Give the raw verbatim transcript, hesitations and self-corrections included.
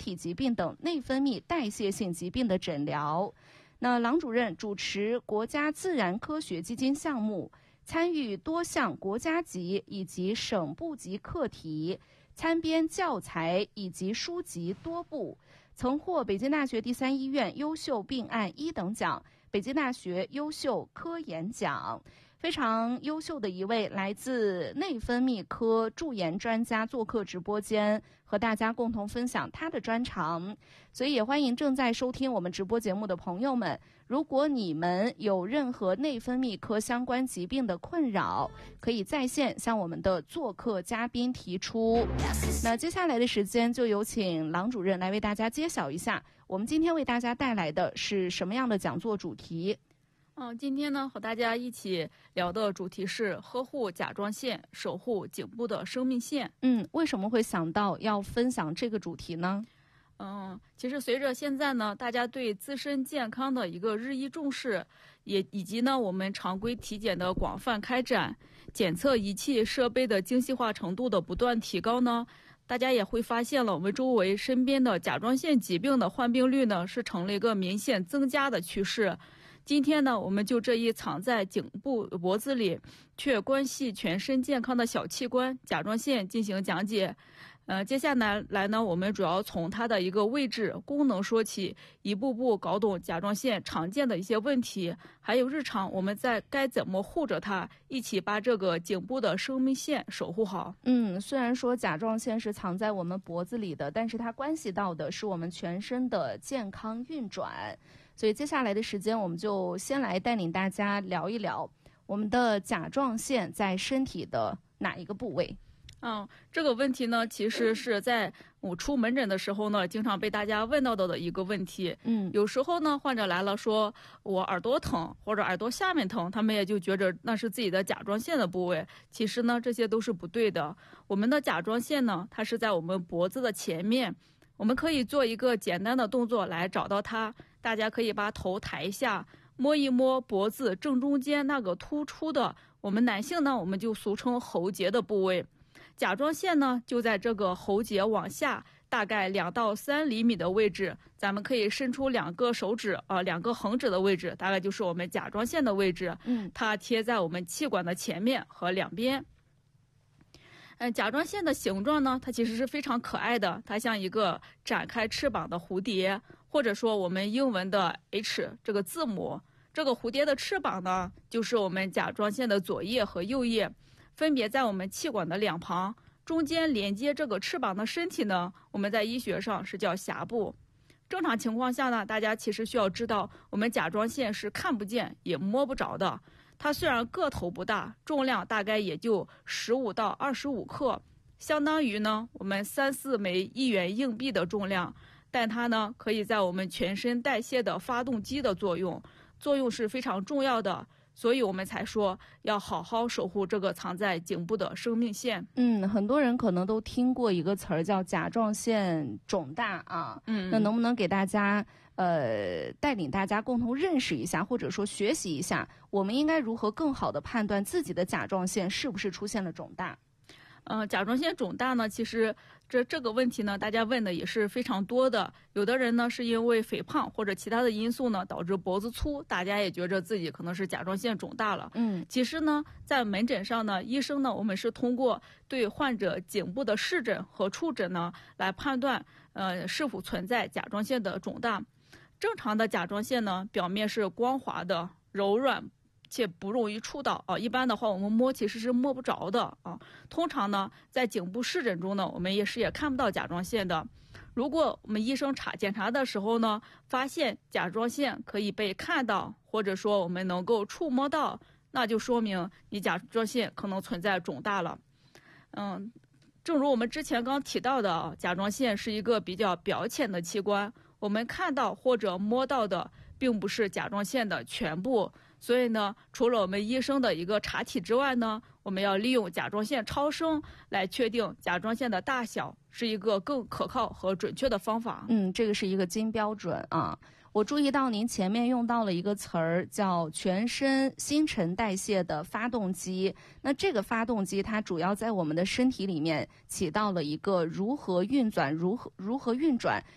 体疾病等内分泌代谢性疾病的诊疗。那郎主任主持国家自然科学基金项目，参与多项国家级以及省部级课题，参编教材以及书籍多部，曾获北京大学第三医院优秀病案一等奖、北京大学优秀科研奖。非常优秀的一位来自内分泌科驻研专家做客直播间，和大家共同分享他的专长。所以也欢迎正在收听我们直播节目的朋友们，如果你们有任何内分泌科相关疾病的困扰，可以在线向我们的做客嘉宾提出。那接下来的时间就有请郎主任来为大家揭晓一下，我们今天为大家带来的是什么样的讲座主题。 嗯，今天呢和大家一起聊的主题是呵护甲状腺，守护颈部的生命线。 嗯，为什么会想到要分享这个主题呢？ 嗯，其实随着现在呢，大家对自身健康的一个日益重视，也以及呢我们常规体检的广泛开展，检测仪器设备的精细化程度的不断提高呢，大家也会发现了我们周围身边的甲状腺疾病的患病率呢是呈了一个明显增加的趋势。今天呢，我们就这一藏在颈部脖子里却关系全身健康的小器官甲状腺进行讲解。呃，接下来来呢，我们主要从它的一个位置、功能说起，一步步搞懂甲状腺常见的一些问题，还有日常我们在该怎么护着它，一起把这个颈部的生命线守护好。 嗯，虽然说甲状腺是藏在我们脖子里的，但是它关系到的是我们全身的健康运转。所以接下来的时间，我们就先来带领大家聊一聊我们的甲状腺在身体的哪一个部位。 嗯，这个问题呢，其实是在我出门诊的时候呢，经常被大家问到的一个问题。 嗯， 有时候呢，患者来了说我耳朵疼或者耳朵下面疼，他们也就觉着那是自己的甲状腺的部位。其实呢，这些都是不对的。我们的甲状腺呢，它是在我们脖子的前面。我们可以做一个简单的动作来找到它。大家可以把头抬一下，摸一摸脖子正中间那个突出的，我们男性呢，我们就俗称喉结的部位。甲状腺呢，就在这个喉结往下大概两到三厘米的位置，咱们可以伸出两个手指啊、呃，两个横指的位置，大概就是我们甲状腺的位置。 嗯， 它贴在我们气管的前面和两边。嗯，甲状腺的形状呢，它其实是非常可爱的，它像一个展开翅膀的蝴蝶，或者说我们英文的 H 这个字母。这个蝴蝶的翅膀呢，就是我们甲状腺的左叶和右叶，分别在我们气管的两旁，中间连接这个翅膀的身体呢，我们在医学上是叫峡部。正常情况下呢，大家其实需要知道，我们甲状腺是看不见也摸不着的。它虽然个头不大，重量大概也就十五到二十五克，相当于呢我们三四枚一元硬币的重量，但它呢可以在我们全身代谢的发动机的作用，作用是非常重要的。所以我们才说要好好守护这个藏在颈部的生命线。 嗯，很多人可能都听过一个词儿叫甲状腺肿大啊。 嗯， 那能不能给大家呃带领大家共同认识一下，或者说学习一下，我们应该如何更好的判断自己的甲状腺是不是出现了肿大？ 呃，甲状腺肿大呢，其实这这个问题呢，大家问的也是非常多的。有的人呢是因为肥胖或者其他的因素呢，导致脖子粗，大家也觉着自己可能是甲状腺肿大了。 嗯， 其实呢，在门诊上呢，医生呢，我们是通过对患者颈部的视诊和触诊呢，来判断呃是否存在甲状腺的肿大。正常的甲状腺呢，表面是光滑的、柔软且不容易触到啊，一般的话我们摸其实是摸不着的啊。通常呢，在颈部视诊中呢，我们也是也看不到甲状腺的。如果我们医生查检查的时候呢，发现甲状腺可以被看到，或者说我们能够触摸到，那就说明你甲状腺可能存在肿大了。嗯，正如我们之前刚提到的啊，甲状腺是一个比较表浅的器官，我们看到或者摸到的并不是甲状腺的全部。所以呢，除了我们医生的一个查体之外呢，我们要利用甲状腺超声来确定甲状腺的大小，是一个更可靠和准确的方法。 嗯，这个是一个金标准啊。我注意到您前面用到了一个词儿，叫全身新陈代谢的发动机。那这个发动机它主要在我们的身体里面起到了一个如何运转、如何如何运转，